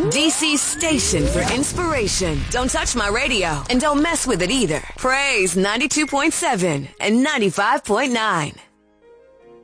DC's station for inspiration. Don't touch my radio and don't mess with it either. Praise 92.7 and 95.9.